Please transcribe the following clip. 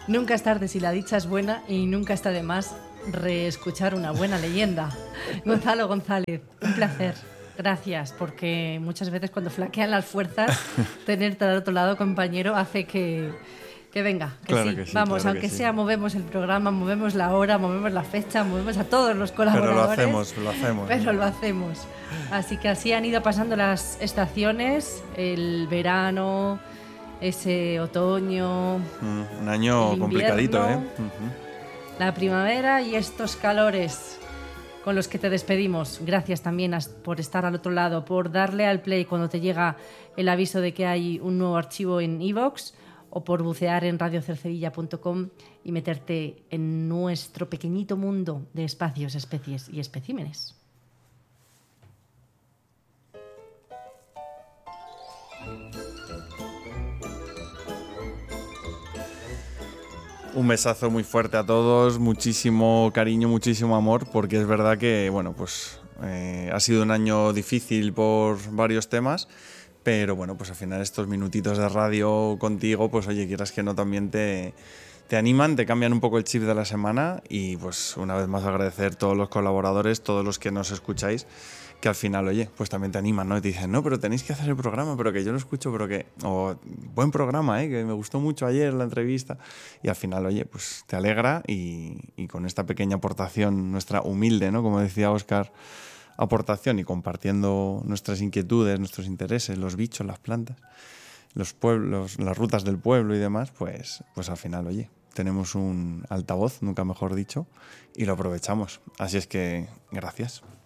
Nunca es tarde si la dicha es buena y nunca está de más reescuchar una buena leyenda. Gonzalo González, un placer. Gracias, porque muchas veces cuando flaquean las fuerzas, tenerte al otro lado, compañero, hace que venga, que Claro sí. que sí, Vamos, claro aunque que sí. sea, movemos el programa, movemos la hora, movemos la fecha, movemos a todos los Pero colaboradores. lo hacemos. Pero lo hacemos. Así que así han ido pasando las estaciones, el verano, ese otoño, Un año el complicadito, ¿eh? invierno, la primavera y estos calores con los que te despedimos. Gracias también por estar al otro lado, por darle al play cuando te llega el aviso de que hay un nuevo archivo en iVoox o por bucear en radiocercedilla.com y meterte en nuestro pequeñito mundo de espacios, especies y especímenes. Un besazo muy fuerte a todos, muchísimo cariño, muchísimo amor, porque es verdad que, bueno, pues ha sido un año difícil por varios temas, pero bueno, pues al final estos minutitos de radio contigo, pues oye, quieras que no, también te animan, te cambian un poco el chip de la semana y pues una vez más agradecer a todos los colaboradores, todos los que nos escucháis, que al final, oye, pues también te animan, ¿no? Y te dicen, no, pero tenéis que hacer el programa, pero que yo lo escucho, pero que... O, buen programa, que me gustó mucho ayer la entrevista. Y al final, oye, pues te alegra y con esta pequeña aportación, nuestra humilde, ¿no? Como decía Óscar, aportación y compartiendo nuestras inquietudes, nuestros intereses, los bichos, las plantas, los pueblos, las rutas del pueblo y demás, pues al final, oye, tenemos un altavoz, nunca mejor dicho, y lo aprovechamos. Así es que, gracias.